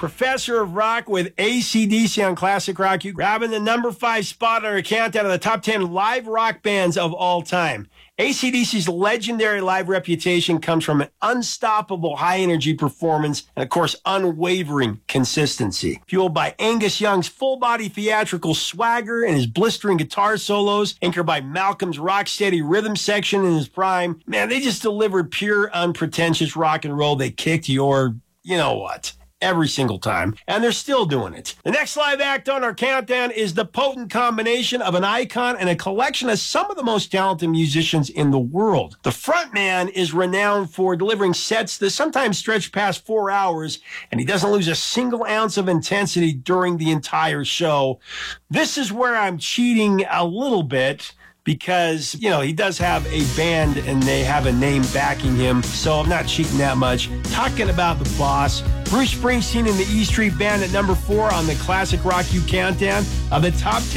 Professor of Rock with AC/DC on Classic Rock. You grabbing the number 5 spot on our countdown of the top 10 live rock bands of all time. AC/DC's legendary live reputation comes from an unstoppable high-energy performance and, of course, unwavering consistency. Fueled by Angus Young's full-body theatrical swagger and his blistering guitar solos, anchored by Malcolm's rock-steady rhythm section in his prime, man, they just delivered pure, unpretentious rock and roll. They kicked your, you know what, every single time, and they're still doing it. The next live act on our countdown is the potent combination of an icon and a collection of some of the most talented musicians in the world. The frontman is renowned for delivering sets that sometimes stretch past 4 hours, and he doesn't lose a single ounce of intensity during the entire show. This is where I'm cheating a little bit, because, you know, he does have a band and they have a name backing him, so I'm not cheating that much. Talking about the boss, Bruce Springsteen and the E Street Band at number 4 on the Classic Rock U Countdown of the top 10